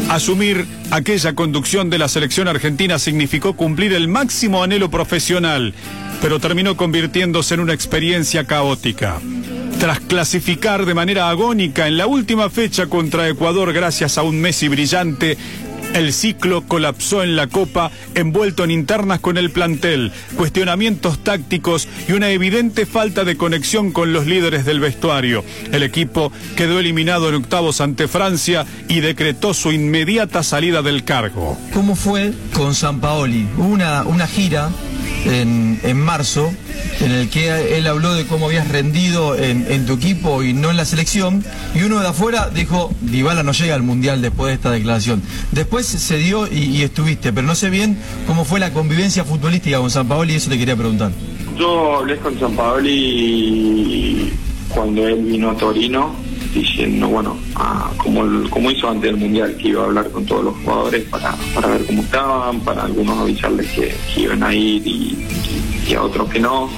Asumir aquella conducción de la selección argentina significó cumplir el máximo anhelo profesional, pero terminó convirtiéndose en una experiencia caótica. Tras clasificar de manera agónica en la última fecha contra Ecuador gracias a un Messi brillante, el ciclo colapsó en la Copa, envuelto en internas con el plantel, cuestionamientos tácticos y una evidente falta de conexión con los líderes del vestuario. El equipo quedó eliminado en octavos ante Francia y decretó su inmediata salida del cargo. ¿Cómo fue con Sampaoli? Hubo una gira en marzo en el que él habló de cómo habías rendido en tu equipo y no en la selección, y uno de afuera dijo: Dybala no llega al Mundial después de esta declaración. Después se dio y estuviste, pero no sé bien cómo fue la convivencia futbolística con Sampaoli, y eso te quería preguntar. Yo hablé con Sampaoli cuando él vino a Torino, diciendo, bueno, como hizo antes del Mundial, que iba a hablar con todos los jugadores para ver cómo estaban, para algunos avisarles que iban a ir y a otros que no.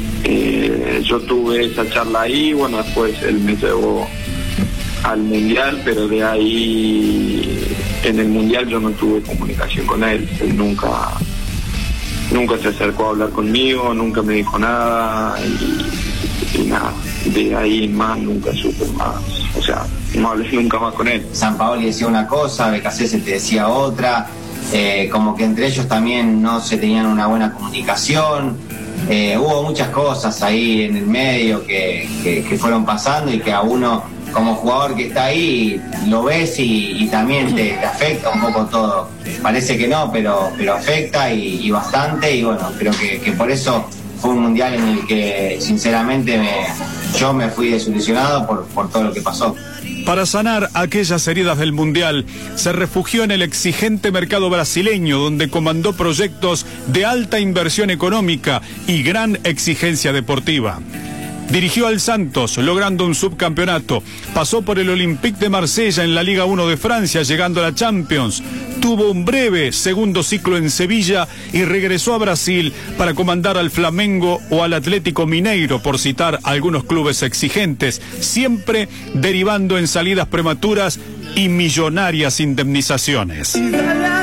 Yo tuve esa charla ahí, bueno, después él me llevó al Mundial, pero de ahí, en el Mundial yo no tuve comunicación con él. Él nunca se acercó a hablar conmigo, nunca me dijo nada y nada. De ahí más nunca supe más, o sea, no hablé nunca más con él. Sampaoli decía una cosa, Becasese te decía otra, como que entre ellos también no se tenían una buena comunicación. Hubo muchas cosas ahí en el medio que fueron pasando y que a uno como jugador que está ahí lo ves y también te afecta un poco todo. Parece que no, pero afecta y bastante, y bueno, creo que por eso fue un mundial en el que sinceramente yo me fui desilusionado por todo lo que pasó. Para sanar aquellas heridas del Mundial, se refugió en el exigente mercado brasileño, donde comandó proyectos de alta inversión económica y gran exigencia deportiva. Dirigió al Santos, logrando un subcampeonato. Pasó por el Olympique de Marsella en la Liga 1 de Francia, llegando a la Champions. Tuvo un breve segundo ciclo en Sevilla y regresó a Brasil para comandar al Flamengo o al Atlético Mineiro, por citar algunos clubes exigentes, siempre derivando en salidas prematuras y millonarias indemnizaciones.